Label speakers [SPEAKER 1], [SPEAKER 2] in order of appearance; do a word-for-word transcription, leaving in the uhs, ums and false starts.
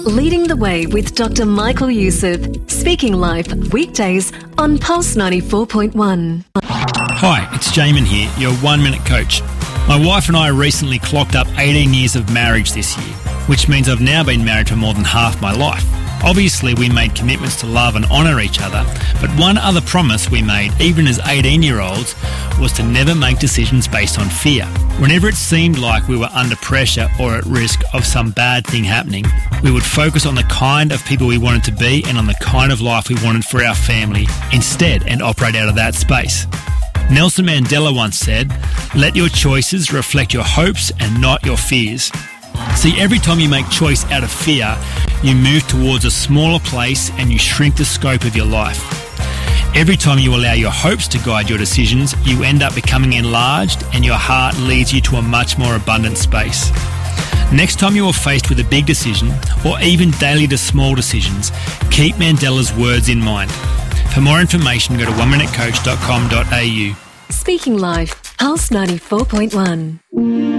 [SPEAKER 1] Leading the Way with Doctor Michael Youssef. Speaking live weekdays on Pulse ninety-four point one.
[SPEAKER 2] Hi, it's Jamin here, your one-minute coach. My wife and I recently clocked up eighteen years of marriage this year, which means I've now been married for more than half my life. Obviously, we made commitments to love and honour each other, but one other promise we made, even as eighteen-year-olds, was to never make decisions based on fear. Whenever it seemed like we were under pressure or at risk of some bad thing happening, we would focus on the kind of people we wanted to be and on the kind of life we wanted for our family instead, and operate out of that space. Nelson Mandela once said, "Let your choices reflect your hopes and not your fears." See, every time you make choice out of fear, you move towards a smaller place and you shrink the scope of your life. Every time you allow your hopes to guide your decisions, you end up becoming enlarged and your heart leads you to a much more abundant space. Next time you are faced with a big decision, or even daily to small decisions, keep Mandela's words in mind. For more information, go to one minute coach dot com dot a u.
[SPEAKER 1] Speaking live, Pulse ninety-four point one.